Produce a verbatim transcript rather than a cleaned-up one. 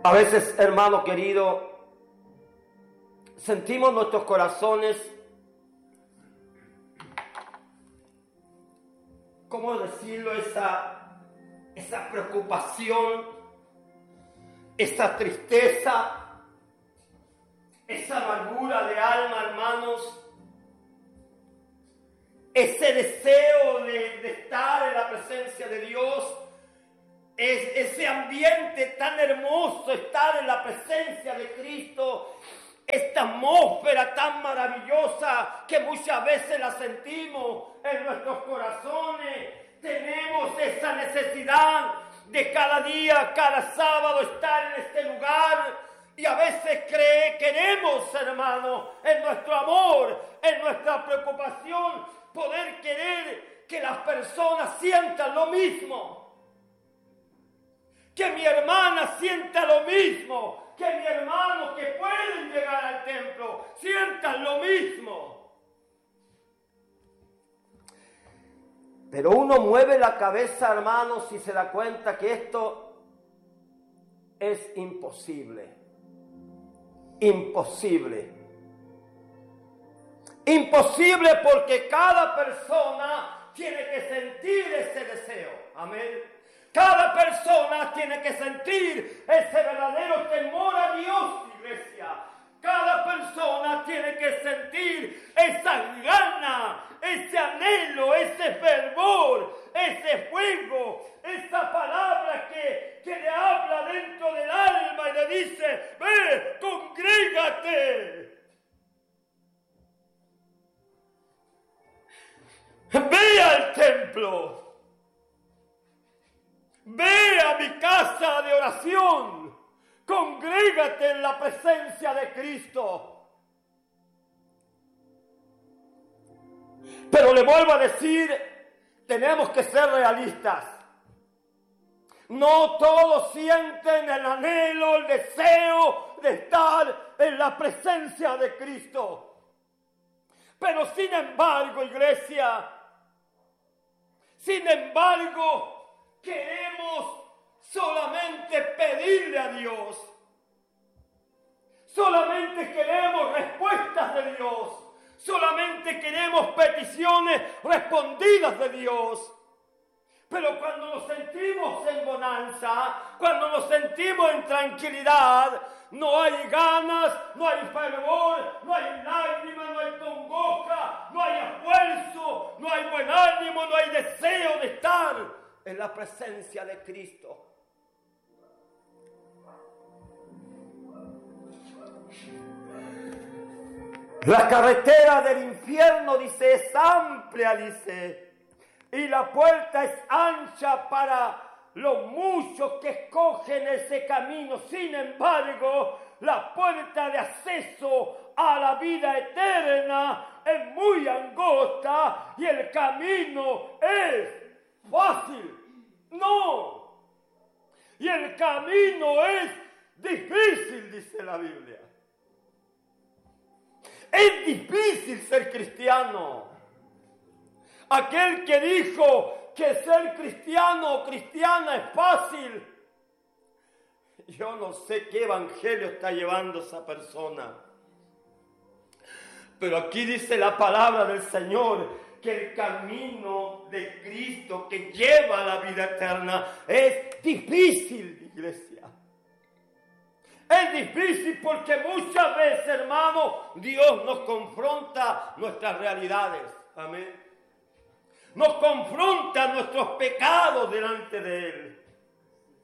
A veces, hermano querido, sentimos nuestros corazones, ¿cómo decirlo? Esa, esa preocupación, esa tristeza, esa amargura de alma, hermanos, ese deseo de, de estar en la presencia de Dios, es ese ambiente tan hermoso, estar en la presencia de Cristo, esta atmósfera tan maravillosa que muchas veces la sentimos en nuestros corazones. Tenemos esa necesidad de cada día, cada sábado estar en este lugar. Y a veces cree, queremos, hermano, en nuestro amor, en nuestra preocupación, poder querer que las personas sientan lo mismo. Que mi hermana sienta lo mismo, que mi hermano que pueden llegar al templo sientan lo mismo. Pero uno mueve la cabeza, hermanos, y se da cuenta que esto es imposible. Imposible. Imposible porque cada persona tiene que sentir ese deseo. Amén. Cada persona tiene que sentir ese verdadero temor a Dios, iglesia. Cada persona tiene que sentir esa gana, ese anhelo, ese fervor, ese fuego, esa palabra que, que le habla dentro del alma y le dice: ve, congrégate. Ve al templo. Ve a mi casa de oración, congrégate en la presencia de Cristo. Pero le vuelvo a decir, tenemos que ser realistas. No todos sienten el anhelo, el deseo de estar en la presencia de Cristo. Pero sin embargo, iglesia, sin embargo, queremos solamente pedirle a Dios. Solamente queremos respuestas de Dios. Solamente queremos peticiones respondidas de Dios. Pero cuando nos sentimos en bonanza, cuando nos sentimos en tranquilidad, no hay ganas, no hay fervor, no hay lágrimas, no hay congoja, no hay esfuerzo, no hay buen ánimo, no hay deseo de estar en la presencia de Cristo. La carretera del infierno, dice, es amplia, dice, y la puerta es ancha para los muchos que escogen ese camino. Sin embargo, la puerta de acceso a la vida eterna es muy angosta y el camino es fácil. No. Y el camino es difícil, dice la Biblia. Es difícil ser cristiano. Aquel que dijo que ser cristiano o cristiana es fácil, yo no sé qué evangelio está llevando esa persona. Pero aquí dice la palabra del Señor que el camino de Cristo que lleva a la vida eterna es difícil, iglesia. Es difícil porque muchas veces, hermano, Dios nos confronta nuestras realidades. Amén. Nos confronta nuestros pecados delante de Él.